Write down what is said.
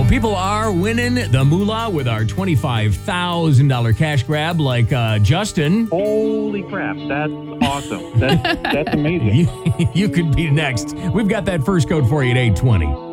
people are winning the moolah with our $25,000 cash grab like Justin. Holy crap, that's awesome. That's amazing. You could be next. We've got that first code for you at 820.